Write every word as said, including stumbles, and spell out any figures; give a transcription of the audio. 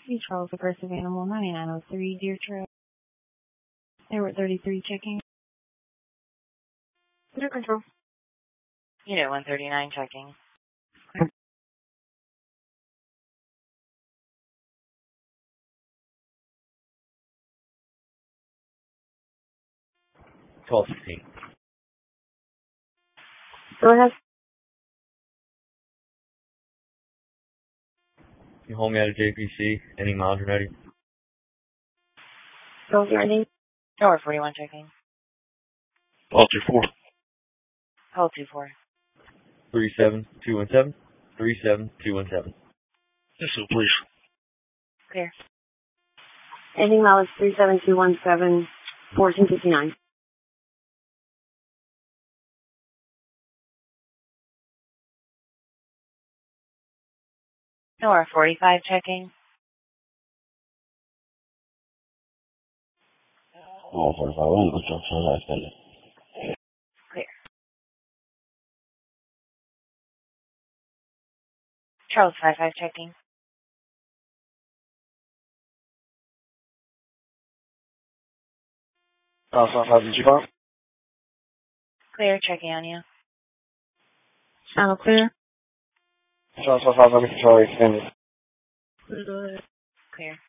Sea Charles, Aggressive Animal, ninety-nine oh three, Deer Trail. Airport thirty-three, checking. Under control. Unit one thirty-nine, checking. twelve sixteen. Go ahead. You hold me out of J P C. Any miles ready? Go your name. Tower forty-one, checking. All two four. Hold two four. three seven two one seven. three seven two one seven. Yes, sir, please. Clear. Ending mileage three seven two one seven, fourteen fifty-nine. Tower forty-five, checking. Oh, por favor, no se puede hacerlo. Clear. Charles five five, checking. Charles five five, did you go? Clear, checking on you. Channel clear. Charles five five, let me control extended. Clear.